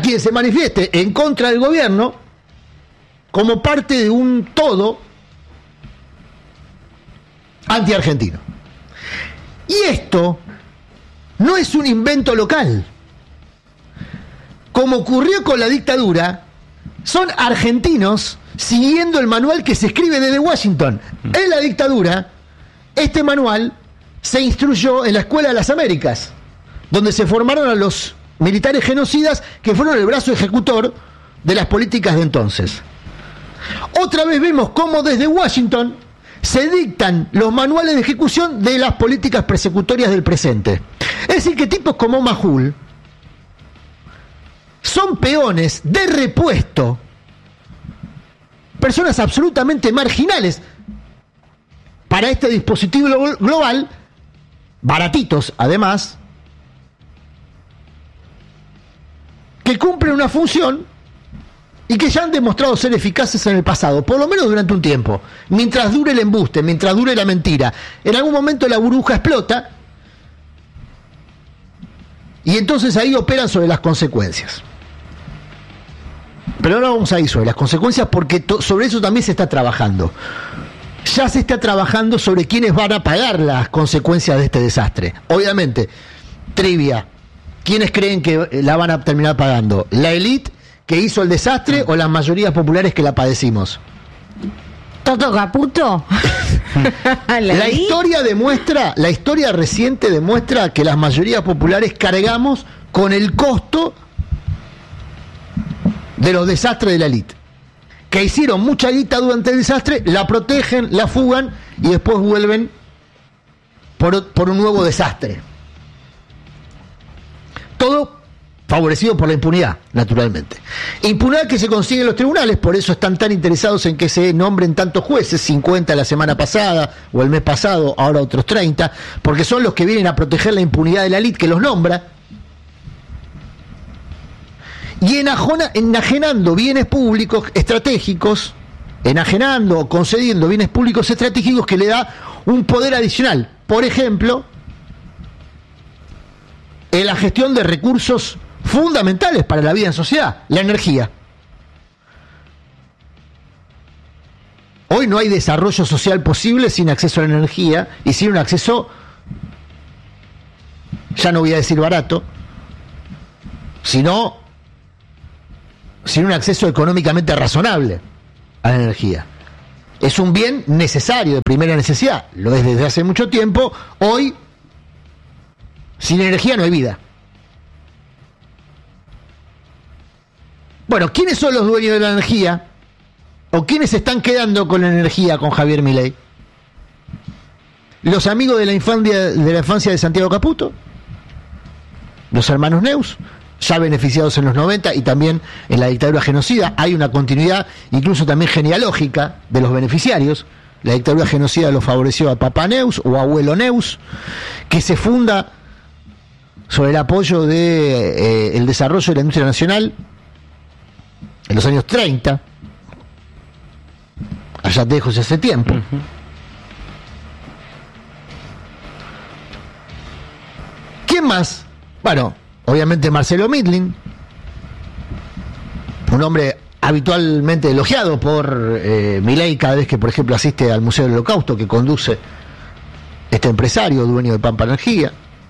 quien se manifieste en contra del gobierno como parte de un todo anti-argentino. Y esto no es un invento local. Como ocurrió con la dictadura, son argentinos siguiendo el manual que se escribe desde Washington. En la dictadura, este manual se instruyó en la Escuela de las Américas, donde se formaron a los militares genocidas que fueron el brazo ejecutor de las políticas de entonces. Otra vez vemos cómo desde Washington se dictan los manuales de ejecución de las políticas persecutorias del presente. Es decir, que tipos como Majul son peones de repuesto, personas absolutamente marginales para este dispositivo global, baratitos además, que cumplen una función y que ya han demostrado ser eficaces en el pasado, por lo menos durante un tiempo, mientras dure el embuste, mientras dure la mentira. En algún momento la burbuja explota y entonces ahí operan sobre las consecuencias. Pero ahora vamos a ir sobre las consecuencias, porque sobre eso también se está trabajando. Ya se está trabajando sobre quiénes van a pagar las consecuencias de este desastre. Obviamente, trivia, ¿quiénes creen que la van a terminar pagando? ¿La élite que hizo el desastre o las mayorías populares que la padecimos? ¿Toto Caputo? La historia reciente demuestra que las mayorías populares cargamos con el costo de los desastres de la élite, que hicieron mucha guita durante el desastre, la protegen, la fugan y después vuelven por un nuevo desastre. Todo favorecido por la impunidad, naturalmente. Impunidad que se consigue en los tribunales, por eso están tan interesados en que se nombren tantos jueces, 50 la semana pasada o el mes pasado, ahora otros 30, porque son los que vienen a proteger la impunidad de la élite que los nombra. Y enajenando bienes públicos estratégicos, enajenando o concediendo bienes públicos estratégicos que le da un poder adicional. Por ejemplo, en la gestión de recursos fundamentales para la vida en sociedad, la energía. Hoy no hay desarrollo social posible sin acceso a la energía y sin un acceso, ya no voy a decir barato, sino sin un acceso económicamente razonable a la energía. Es un bien necesario, de primera necesidad, lo es desde hace mucho tiempo. Hoy, sin energía no hay vida. Bueno, ¿quiénes son los dueños de la energía? ¿O quiénes se están quedando con la energía con Javier Milei? Los amigos de la infancia de Santiago Caputo, los hermanos Neus, ya beneficiados en los 90 y también en la dictadura genocida. Hay una continuidad, incluso también genealógica, de los beneficiarios. La dictadura genocida lo favoreció a papá Neus o abuelo Neus, que se funda sobre el apoyo de el desarrollo de la industria nacional en los años 30, allá lejos hace tiempo. ¿Quién más? Bueno, obviamente Marcelo Midlin, un hombre habitualmente elogiado por Milei cada vez que, por ejemplo, asiste al Museo del Holocausto que conduce este empresario, dueño de Pampa Energía.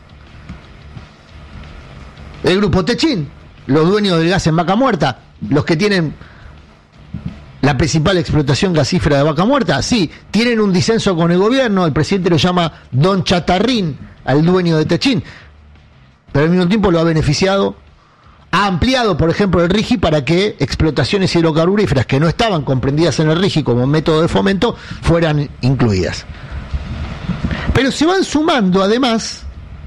El grupo Techin, los dueños del gas en Vaca Muerta, los que tienen la principal explotación gasífera de Vaca Muerta, sí, tienen un disenso con el gobierno, el presidente lo llama Don Chatarrín al dueño de Techin, pero al mismo tiempo lo ha beneficiado, ha ampliado, por ejemplo, el RIGI para que explotaciones hidrocarburíferas que no estaban comprendidas en el RIGI como método de fomento fueran incluidas. Pero se van sumando además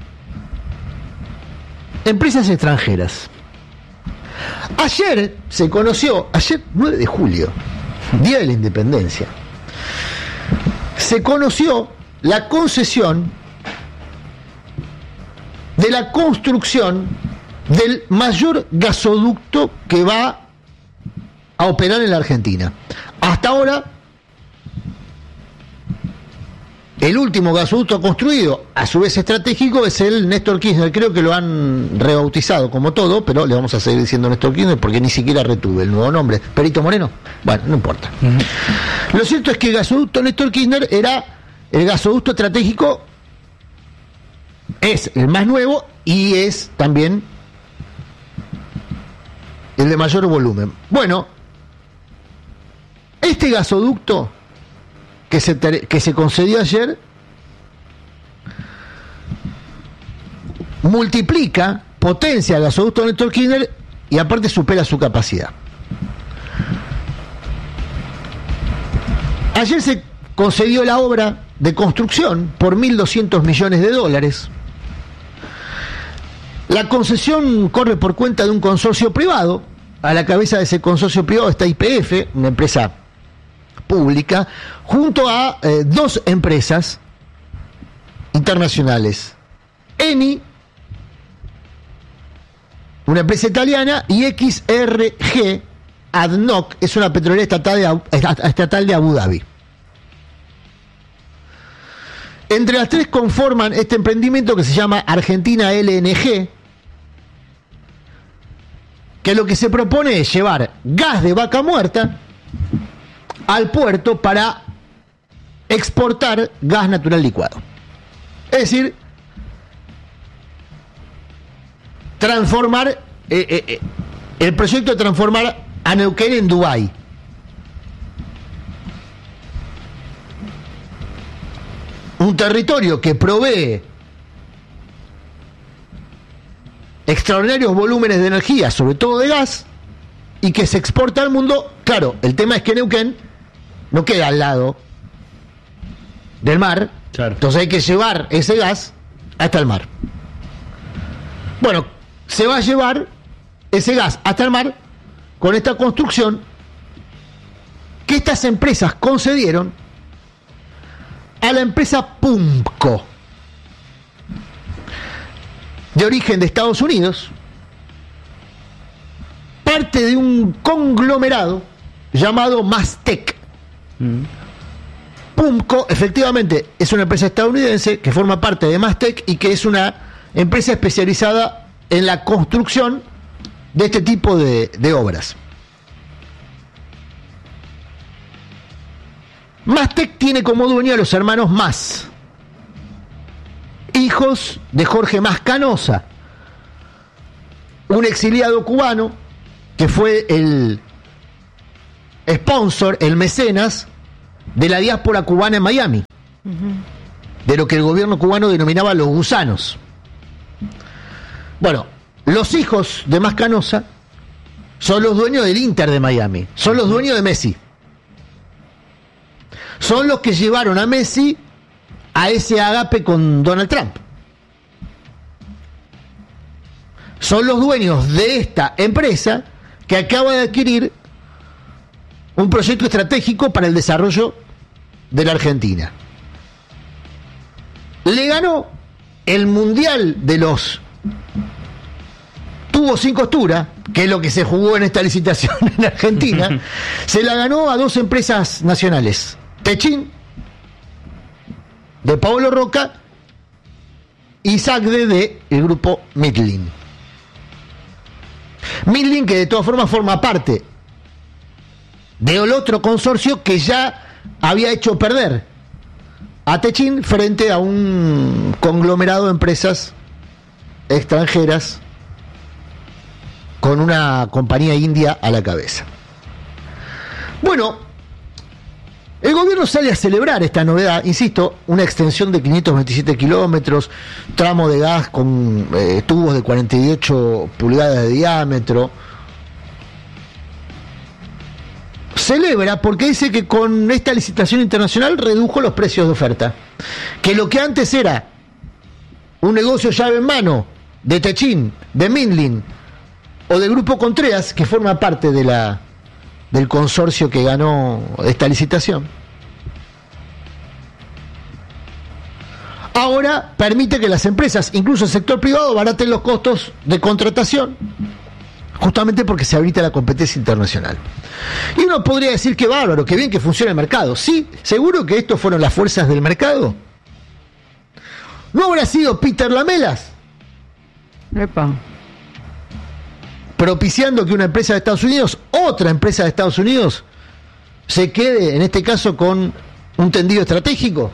empresas extranjeras. Ayer se conoció, ayer 9 de julio, Día de la Independencia, se conoció la concesión de la construcción del mayor gasoducto que va a operar en la Argentina. Hasta ahora El último gasoducto construido, a su vez estratégico, es el Néstor Kirchner. Creo que lo han rebautizado como todo, pero le vamos a seguir diciendo Néstor Kirchner porque ni siquiera retuve el nuevo nombre. ¿Perito Moreno? Bueno, no importa. Lo cierto es que el gasoducto Néstor Kirchner era el gasoducto estratégico, es el más nuevo y es también el de mayor volumen. Bueno, este gasoducto que se concedió ayer multiplica, potencia el gasoducto Néstor Kirchner y aparte supera su capacidad. Ayer se concedió la obra de construcción por $1.200 millones. La concesión corre por cuenta de un consorcio privado. A la cabeza de ese consorcio privado está YPF, una empresa pública, junto a dos empresas internacionales, Eni, una empresa italiana, y XRG ADNOC, es una petrolera estatal de Abu Dhabi. Entre las tres conforman este emprendimiento que se llama Argentina LNG, que lo que se propone es llevar gas de vaca muerta al puerto para exportar gas natural licuado. Es decir, transformar el proyecto de transformar a Neuquén en Dubái. Un territorio que provee extraordinarios volúmenes de energía, sobre todo de gas, y que se exporta al mundo. Claro, el tema es que Neuquén no queda al lado del mar, claro. Entonces hay que llevar ese gas hasta el mar. Bueno, se va a llevar ese gas hasta el mar con esta construcción que estas empresas concedieron a la empresa Pumco, de origen de Estados Unidos, parte de un conglomerado llamado Mastec. Pumco, efectivamente, es una empresa estadounidense que forma parte de Mastec y que es una empresa especializada en la construcción de este tipo de obras. Mastec tiene como dueño a los hermanos Mas, hijos de Jorge Mas Canosa, un exiliado cubano que fue el sponsor, el mecenas de la diáspora cubana en Miami, de lo que el gobierno cubano denominaba los gusanos. Bueno, los hijos de Mas Canosa son los dueños del Inter de Miami, son los dueños de Messi. Son los que llevaron a Messi a ese agape con Donald Trump. Son los dueños de esta empresa que acaba de adquirir un proyecto estratégico para el desarrollo de la Argentina. Le ganó el Mundial de los tubos sin costura, que es lo que se jugó en esta licitación en Argentina, se la ganó a dos empresas nacionales. Techin, de Paolo Roca, y Sagde, de el grupo Midland. Midland, que de todas formas forma parte del otro consorcio que ya había hecho perder a Techin frente a un conglomerado de empresas extranjeras con una compañía india a la cabeza. Bueno, el gobierno sale a celebrar esta novedad, insisto, una extensión de 527 kilómetros, tramo de gas con tubos de 48 pulgadas de diámetro. Celebra porque dice que con esta licitación internacional redujo los precios de oferta. Que lo que antes era un negocio llave en mano de Techin, de Midland o del Grupo Contreras, que forma parte de del consorcio que ganó esta licitación, ahora permite que las empresas, incluso el sector privado, abaraten los costos de contratación, justamente porque se habilita la competencia internacional. Y uno podría decir que bárbaro, que bien que funciona el mercado. Sí, seguro que estos fueron las fuerzas del mercado ¿No habrá sido Peter Lamelas? Epa. Propiciando que una empresa de Estados Unidos, otra empresa de Estados Unidos, se quede, en este caso, con un tendido estratégico.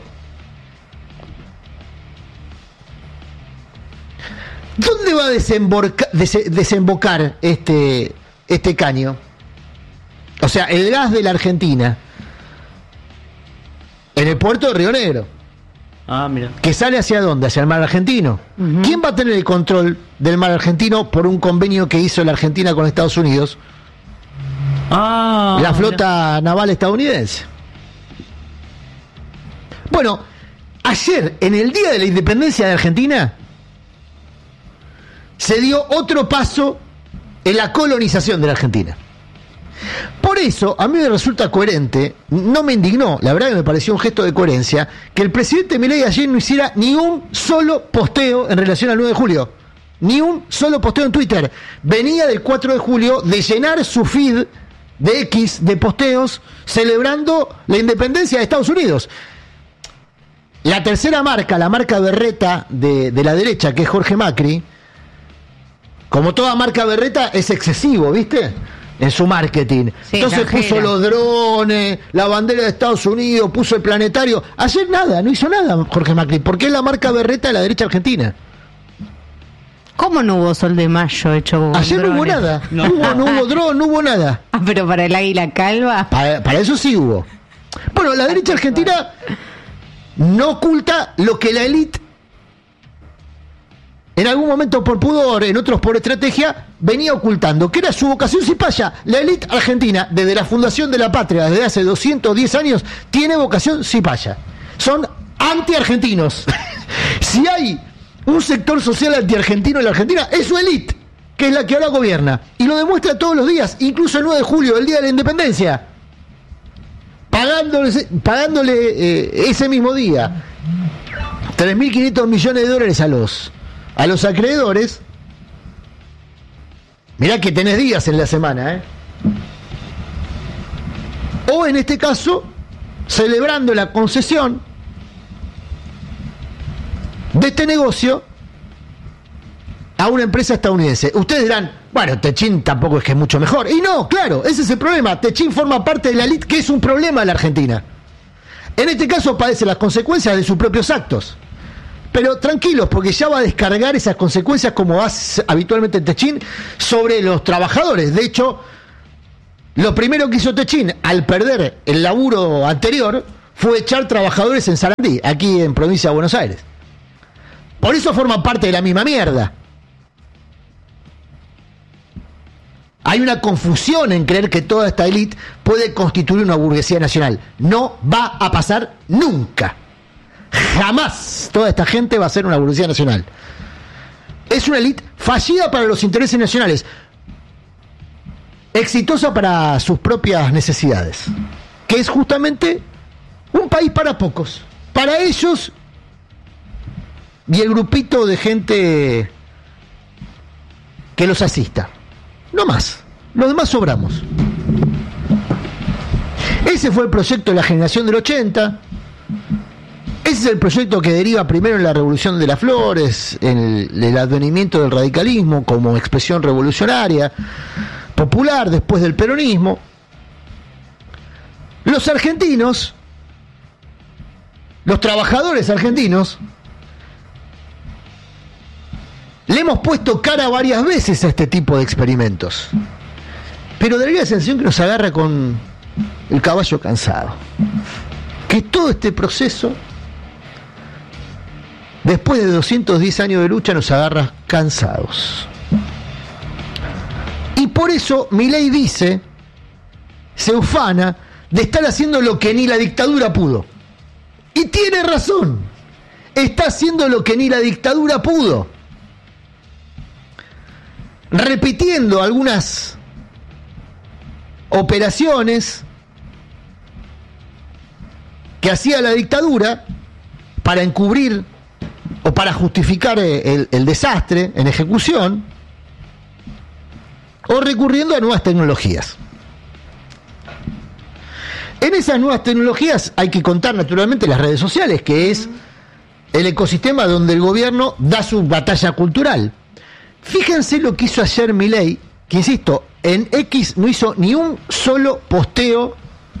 ¿Dónde va a desembocar este caño? O sea, el gas de la Argentina. En el puerto de Río Negro. Ah, mira. ¿Que sale hacia dónde? Hacia el mar argentino. Ujú. ¿Quién va a tener el control del mar argentino por un convenio que hizo la Argentina con Estados Unidos? Ah, La flota naval estadounidense. Bueno, ayer, en el Día de la Independencia de Argentina, se dio otro paso en la colonización de la Argentina. Por eso, a mí me resulta coherente, no me indignó, la verdad que me pareció un gesto de coherencia, que el presidente Milei ayer no hiciera ni un solo posteo en relación al 9 de julio. Ni un solo posteo en Twitter. Venía del 4 de julio de llenar su feed de X de posteos celebrando la independencia de Estados Unidos. La tercera marca, la marca berreta de la derecha, que es Jorge Macri, como toda marca berreta, es excesivo, ¿viste? En su marketing. Sí, entonces exagera. puso los drones, la bandera de Estados Unidos, puso el planetario. Ayer nada, no hizo nada Jorge Macri, porque es la marca berreta de la derecha argentina. ¿Cómo no hubo sol de mayo hecho con Ayer no hubo drones? nada, No. no hubo dron, no hubo nada. Ah, pero para el águila calva. Para eso sí hubo. Bueno, la derecha argentina no oculta lo que la élite, en algún momento por pudor, en otros por estrategia, venía ocultando, que era su vocación cipaya. La élite argentina, desde la fundación de la patria, desde hace 210 años, tiene vocación cipaya. Son anti-argentinos. Si hay un sector social anti-argentino en la Argentina, es su élite, que es la que ahora gobierna. Y lo demuestra todos los días, incluso el 9 de julio, el Día de la Independencia. Pagándole ese mismo día 3.500 millones de dólares a los acreedores. Mirá que tenés días en la semana, o en este caso celebrando la concesión de este negocio a una empresa estadounidense. Ustedes dirán, bueno, Techin tampoco es que es mucho mejor. Y no, claro, ese es el problema. Techin forma parte de la élite, que es un problema de la Argentina. En este caso padece las consecuencias de sus propios actos. Pero tranquilos, porque ya va a descargar esas consecuencias, como hace habitualmente Techin, sobre los trabajadores. De hecho, lo primero que hizo Techin al perder el laburo anterior fue echar trabajadores en Sarandí, aquí en provincia de Buenos Aires. Por eso forman parte de la misma mierda. Hay una confusión en creer que toda esta élite puede constituir una burguesía nacional. No va a pasar nunca. Jamás toda esta gente va a ser una burguesía nacional. Es una élite fallida para los intereses nacionales, exitosa para sus propias necesidades, que es justamente un país para pocos, para ellos y el grupito de gente que los asista. No más, los demás sobramos. Ese fue el proyecto de la generación del 80. Ese es el proyecto que deriva primero en la Revolución de las Flores, en el advenimiento del radicalismo como expresión revolucionaria, popular, después del peronismo. Los argentinos, los trabajadores argentinos, le hemos puesto cara varias veces a este tipo de experimentos, pero daría la sensación que nos agarra con el caballo cansado, que todo este proceso, después de 210 años de lucha, nos agarra cansados. Y por eso Milei dice, se ufana de estar haciendo lo que ni la dictadura pudo. Y tiene razón, está haciendo lo que ni la dictadura pudo, repitiendo algunas operaciones que hacía la dictadura para encubrir o para justificar el desastre en ejecución, o recurriendo a nuevas tecnologías. En esas nuevas tecnologías hay que contar naturalmente las redes sociales, que es el ecosistema donde el gobierno da su batalla cultural. Fíjense lo que hizo ayer Milei, que insisto, en X no hizo ni un solo posteo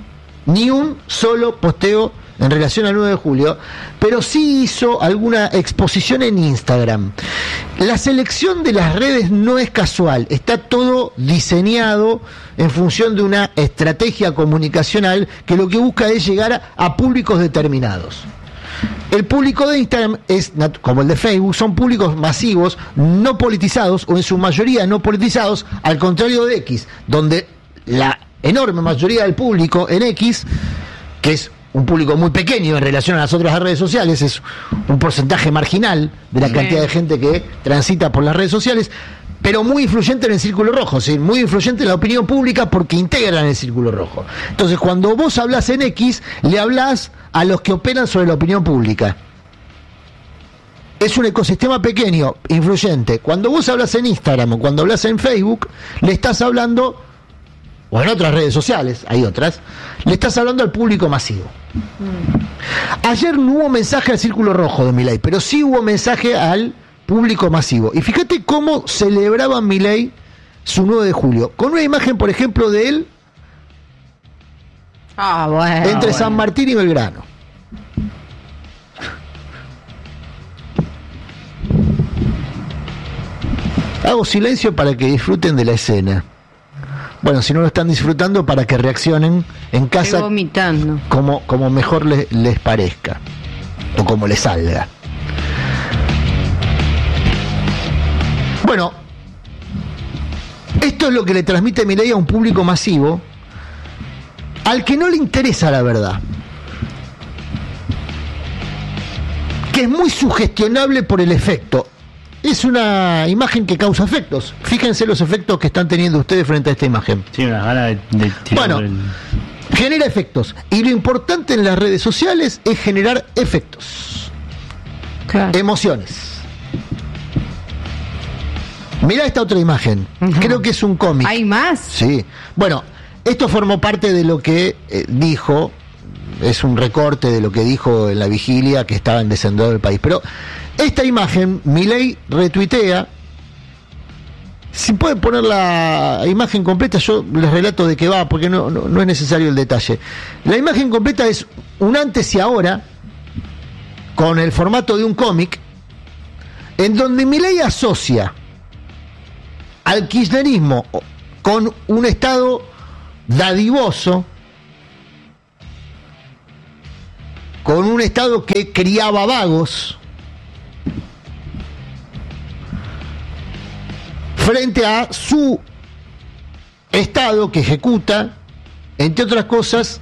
en relación al 9 de julio, pero sí hizo alguna exposición en Instagram. La selección de las redes no es casual, está todo diseñado en función de una estrategia comunicacional que lo que busca es llegar a públicos determinados. El público de Instagram es, como el de Facebook, son públicos masivos, no politizados, o en su mayoría no politizados, al contrario de X, donde la enorme mayoría del público en X, que es un público muy pequeño en relación a las otras redes sociales, es un porcentaje marginal de la cantidad de gente que transita por las redes sociales, pero muy influyente en el círculo rojo, ¿sí? Muy influyente en la opinión pública porque integran el círculo rojo. Entonces, cuando vos hablás en X, le hablás a los que operan sobre la opinión pública. Es un ecosistema pequeño, influyente. Cuando vos hablas en Instagram o cuando hablas en Facebook, le estás hablando, o en otras redes sociales, hay otras, le estás hablando al público masivo. Ayer no hubo mensaje al círculo rojo de Milei, pero sí hubo mensaje al público masivo. Y fíjate cómo celebraba Milei su 9 de julio, con una imagen, por ejemplo, de él entre San Martín y Belgrano. Hago silencio para que disfruten de la escena. Bueno, si no lo están disfrutando, para que reaccionen en casa vomitando, como mejor les parezca o como les salga. Bueno, esto es lo que le transmite Milei a un público masivo al que no le interesa la verdad, que es muy sugestionable por el efecto. Es una imagen que causa efectos. Fíjense los efectos que están teniendo ustedes frente a esta imagen. Sí, una gana de tirar. Bueno, genera efectos. Y lo importante en las redes sociales es generar efectos. claro. Emociones. Mirá esta otra imagen. Creo que es un cómic. ¿Hay más? Sí. Bueno, esto formó parte de lo que dijo. Es un recorte de lo que dijo en la vigilia que estaba en descendido del país. Pero esta imagen, Milei retuitea. Si pueden poner la imagen completa, yo les relato de qué va, porque no es necesario el detalle. La imagen completa es un antes y ahora, con el formato de un cómic, en donde Milei asocia al kirchnerismo con un Estado dadivoso, con un Estado que criaba vagos, frente a su Estado que ejecuta, entre otras cosas,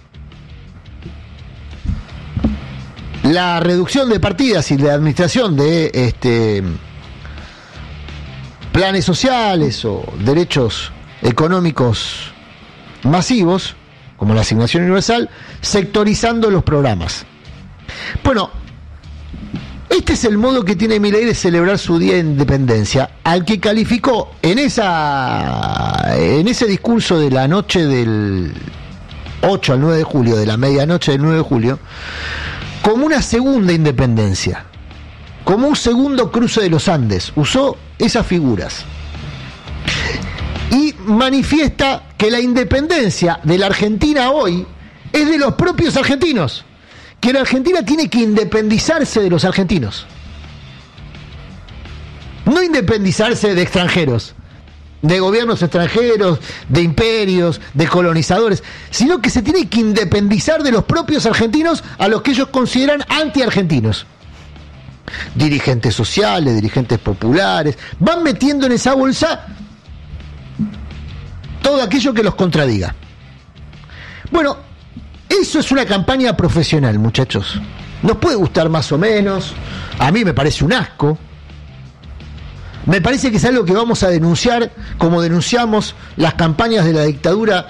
la reducción de partidas y la administración de planes sociales o derechos económicos masivos, como la asignación universal, sectorizando los programas. Bueno, este es el modo que tiene Milei de celebrar su día de independencia, al que calificó en ese discurso de la noche del 8 al 9 de julio, de la medianoche del 9 de julio, como una segunda independencia, como un segundo cruce de los Andes. Usó esas figuras y manifiesta que la independencia de la Argentina hoy es de los propios argentinos, que la Argentina tiene que independizarse de los argentinos, no independizarse de extranjeros, de gobiernos extranjeros, de imperios, de colonizadores, sino que se tiene que independizar de los propios argentinos, a los que ellos consideran anti-argentinos. Dirigentes sociales, dirigentes populares, van metiendo en esa bolsa todo aquello que los contradiga. Bueno, eso es una campaña profesional, muchachos. Nos puede gustar más o menos, a mí me parece un asco. Me parece que es algo que vamos a denunciar, como denunciamos las campañas de la dictadura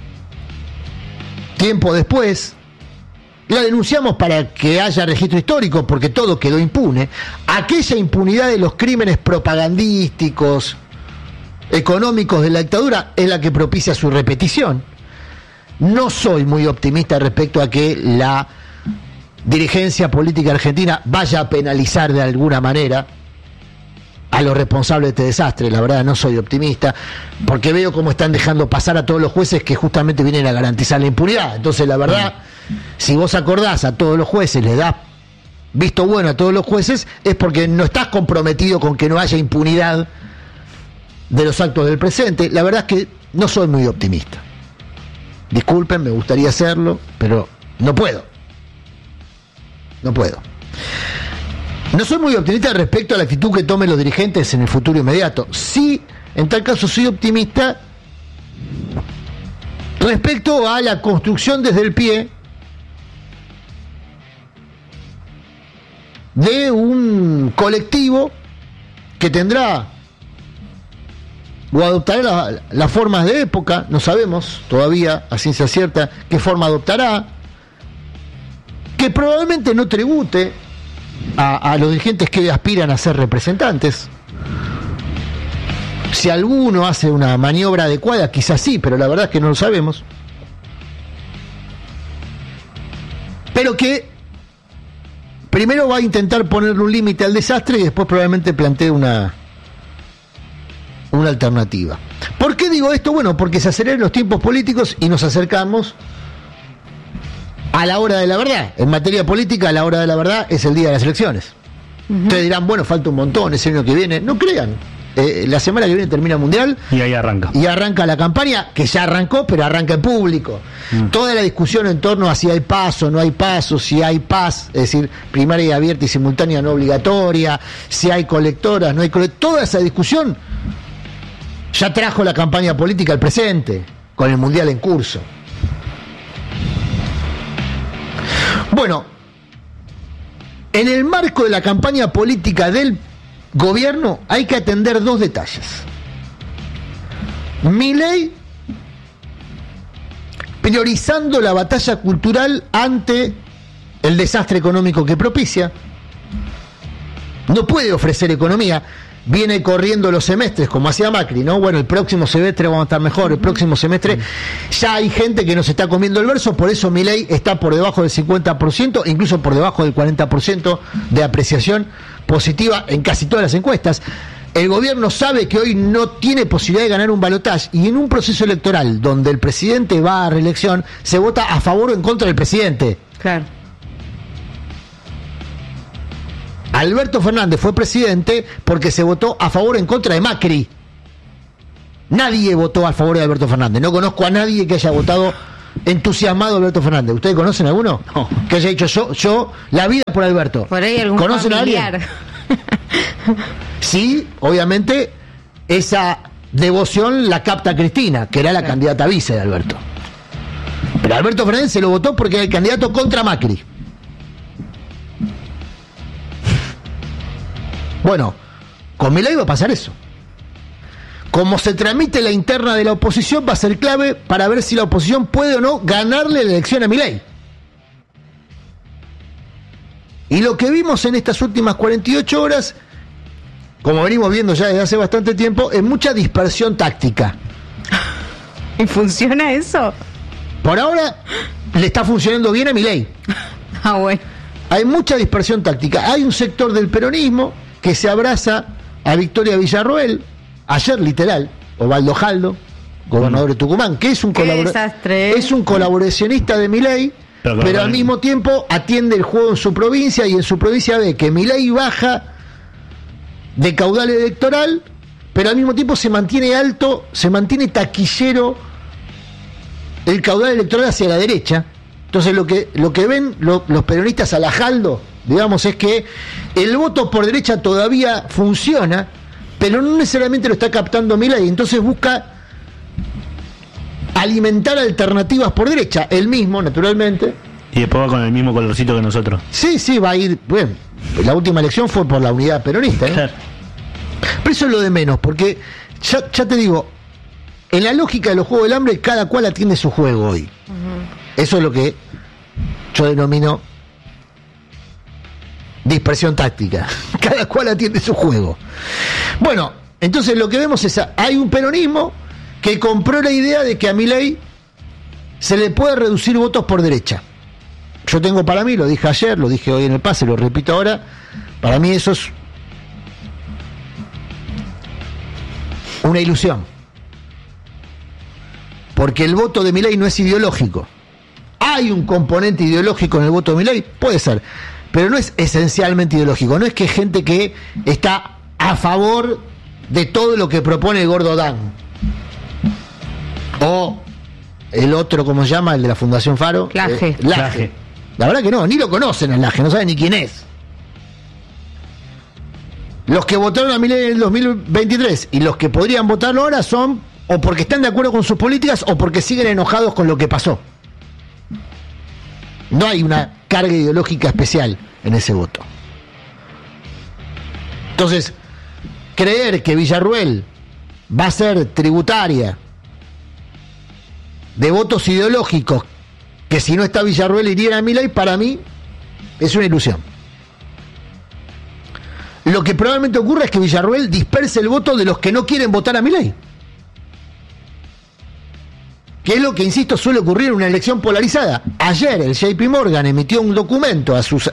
tiempo después. La denunciamos para que haya registro histórico, porque todo quedó impune. Aquella impunidad de los crímenes propagandísticos, económicos de la dictadura, es la que propicia su repetición. No soy muy optimista respecto a que la dirigencia política argentina vaya a penalizar de alguna manera a los responsables de este desastre. La verdad no soy optimista, porque veo cómo están dejando pasar a todos los jueces que justamente vienen a garantizar la impunidad. Entonces la verdad, si vos acordás a todos los jueces, le das visto bueno a todos los jueces, es porque no estás comprometido con que no haya impunidad de los actos del presente. La verdad es que no soy muy optimista. Disculpen, me gustaría hacerlo, pero no puedo. No puedo. No soy muy optimista respecto a la actitud que tomen los dirigentes en el futuro inmediato. Sí, en tal caso soy optimista respecto a la construcción desde el pie de un colectivo que tendrá o adoptará las formas de época. No sabemos todavía a ciencia cierta qué forma adoptará, que probablemente no tribute a los dirigentes que aspiran a ser representantes. Si alguno hace una maniobra adecuada, quizás sí, pero la verdad es que no lo sabemos. Pero que primero va a intentar ponerle un límite al desastre y después probablemente plantee una alternativa. ¿Por qué digo esto? Bueno, porque se aceleran los tiempos políticos y nos acercamos a la hora de la verdad. En materia política, la hora de la verdad es el día de las elecciones. Ustedes dirán, bueno, falta un montón, ese año que viene. No crean. La semana que viene termina el Mundial. Y ahí arranca. Y arranca la campaña, que ya arrancó, pero arranca en público. Toda la discusión en torno a si hay paso, no hay paso, si hay paz, es decir, primaria abierta y simultánea no obligatoria, si hay colectoras, no hay colectoras. Toda esa discusión ya trajo la campaña política al presente, con el Mundial en curso. Bueno, en el marco de la campaña política del gobierno hay que atender dos detalles. Milei priorizando la batalla cultural ante el desastre económico que propicia. No puede ofrecer economía. Viene corriendo los semestres, como hacía Macri, ¿no? Bueno, el próximo semestre vamos a estar mejor, el próximo semestre ya hay gente que nos está comiendo el verso, por eso Milei está por debajo del 50%, incluso por debajo del 40% de apreciación positiva en casi todas las encuestas. El gobierno sabe que hoy no tiene posibilidad de ganar un balotaje, y en un proceso electoral donde el presidente va a reelección, se vota a favor o en contra del presidente. Claro. Alberto Fernández fue presidente porque se votó a favor o en contra de Macri. Nadie votó a favor de Alberto Fernández. No conozco a nadie que haya votado entusiasmado a Alberto Fernández. ¿Ustedes conocen alguno? No. Que haya dicho yo la vida por Alberto. Por ahí algún ¿Conocen familiar. a alguien? Sí, obviamente esa devoción la capta Cristina, que era la candidata vice de Alberto. Pero Alberto Fernández se lo votó porque era el candidato contra Macri. Bueno, con Milei va a pasar eso. Como se tramite la interna de la oposición, va a ser clave para ver si la oposición puede o no ganarle la elección a Milei. Y lo que vimos en estas últimas 48 horas, como venimos viendo ya desde hace bastante tiempo, es mucha dispersión táctica. ¿Y funciona eso? Por ahora le está funcionando bien a Milei. Ah, bueno. Hay mucha dispersión táctica. Hay un sector del peronismo que se abraza a Victoria Villarroel, ayer literal, Osvaldo Jaldo, gobernador de Tucumán, que es un colaboracionista de Milei, pero al mismo tiempo atiende el juego en su provincia, y en su provincia ve que Milei baja de caudal electoral, pero al mismo tiempo se mantiene alto, se mantiene taquillero el caudal electoral hacia la derecha. Entonces lo que ven los peronistas a la Jaldo, digamos, es que el voto por derecha todavía funciona, pero no necesariamente lo está captando Milei, entonces busca alimentar alternativas por derecha, él mismo, naturalmente. Y después va con el mismo colorcito que nosotros. Sí, va a ir, bueno, la última elección fue por la unidad peronista, ¿no? Claro. Pero eso es lo de menos, porque ya te digo, en la lógica de los Juegos del Hambre, cada cual atiende su juego hoy. Eso es lo que yo denomino dispersión táctica. Cada cual atiende su juego. Bueno, entonces lo que vemos es, hay un peronismo que compró la idea de que a Milei se le puede reducir votos por derecha. yo tengo para mí, lo dije ayer, lo dije hoy en el pase, lo repito ahora, para mí eso es una ilusión. Porque el voto de Milei no es ideológico. ¿Hay un componente ideológico en el voto de Milei? Puede ser, pero no es esencialmente ideológico. No es que gente que está a favor de todo lo que propone el gordo Dan. O el otro, ¿cómo se llama? El de la Fundación Faro. Laje. Laje. La verdad que no, ni lo conocen al Laje, no saben ni quién es. Los que votaron a Milei en el 2023 y los que podrían votarlo ahora son o porque están de acuerdo con sus políticas o porque siguen enojados con lo que pasó. No hay una carga ideológica especial en ese voto. Entonces, creer que Villarruel va a ser tributaria de votos ideológicos que si no está Villarruel irían a Milei, para mí es una ilusión. Lo que probablemente ocurra es que Villarruel disperse el voto de los que no quieren votar a Milei, que es lo que, insisto, suele ocurrir en una elección polarizada. Ayer el JP Morgan emitió un documento a sus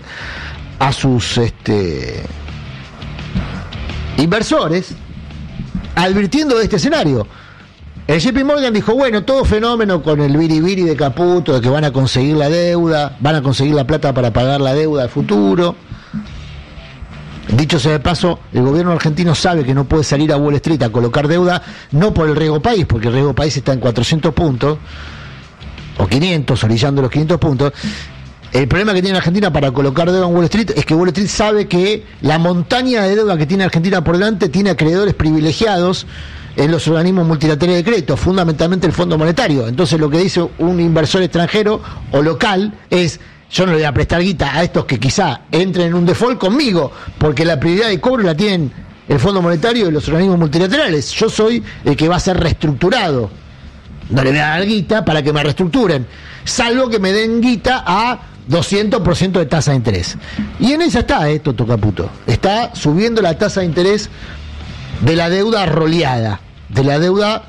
inversores advirtiendo de este escenario. El JP Morgan dijo, bueno, todo fenómeno con el biribiri de Caputo, de que van a conseguir la deuda, van a conseguir la plata para pagar la deuda al futuro. Dicho sea de paso, el gobierno argentino sabe que no puede salir a Wall Street a colocar deuda, no por el riesgo país, porque el riesgo país está en 400 puntos, o 500, orillando los 500 puntos. El problema que tiene Argentina para colocar deuda en Wall Street es que Wall Street sabe que la montaña de deuda que tiene Argentina por delante tiene acreedores privilegiados en los organismos multilaterales de crédito, fundamentalmente el Fondo Monetario. Entonces lo que dice un inversor extranjero o local es: yo no le voy a prestar guita a estos que quizá entren en un default conmigo, porque la prioridad de cobro la tienen el Fondo Monetario y los organismos multilaterales. Yo soy el que va a ser reestructurado. No le voy a dar guita para que me reestructuren, salvo que me den guita a 200% de tasa de interés. Y en esa está Toto Caputo. Está subiendo la tasa de interés de la deuda roleada, de la deuda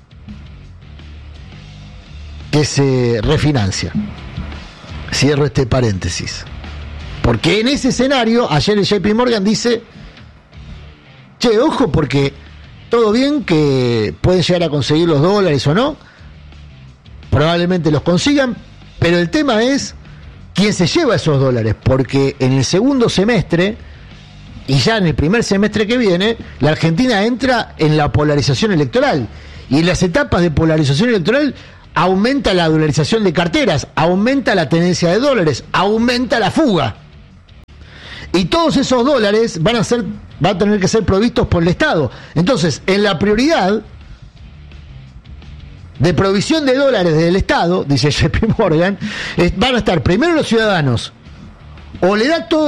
que se refinancia. Cierro este paréntesis. Porque en ese escenario, ayer el JP Morgan dice: che, ojo, porque todo bien que pueden llegar a conseguir los dólares o no, probablemente los consigan, pero el tema es quién se lleva esos dólares, porque en el segundo semestre y ya en el primer semestre que viene, la Argentina entra en la polarización electoral, y en las etapas de polarización electoral aumenta la dolarización de carteras, aumenta la tenencia de dólares, aumenta la fuga. Y todos esos dólares van a tener que ser provistos por el Estado. Entonces, en la prioridad de provisión de dólares del Estado, dice JP Morgan, van a estar primero los ciudadanos, o le da todo